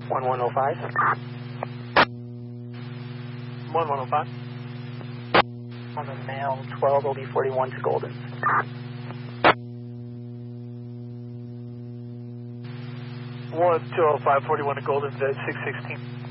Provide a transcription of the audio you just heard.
1105. 1105. On the mail, 12 OB41 to Golden. 120541 to Golden, 616.